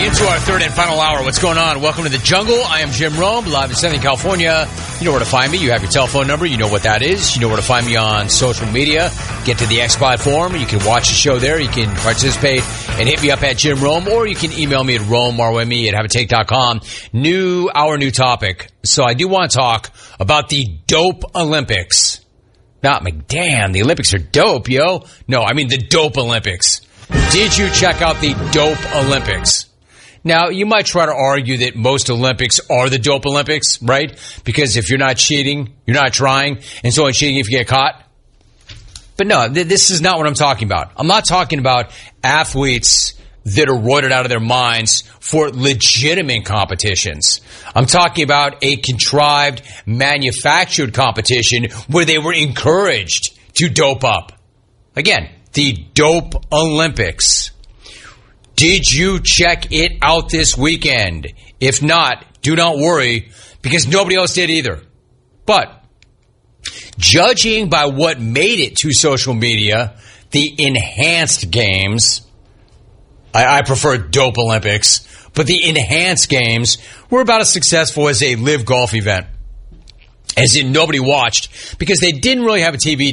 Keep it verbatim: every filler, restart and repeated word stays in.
into our third and final hour. What's going on? Welcome to the jungle. I am Jim Rome, live in Southern California. You know where to find me. You have your telephone number. You know what that is. You know where to find me on social media. Get to the X-Pod forum. You can watch the show there. You can participate and hit me up at Jim Rome, or you can email me at romerwme at have a take dot com. New hour, new topic. So I do want to talk about the dope Olympics. Not like, damn, the Olympics are dope, yo. No, I mean the dope Olympics. Did you check out the dope Olympics? Now, you might try to argue that most Olympics are the dope Olympics, right? Because if you're not cheating, you're not trying, and so on cheating if you get caught. But no, th- this is not what I'm talking about. I'm not talking about athletes that are roided out of their minds for legitimate competitions. I'm talking about a contrived, manufactured competition where they were encouraged to dope up. Again, the dope Olympics. Did you check it out this weekend? If not, do not worry, because nobody else did either. But judging by what made it to social media, the enhanced games, I, I prefer dope Olympics, but the enhanced games were about as successful as a live golf event. As in, nobody watched because they didn't really have a T V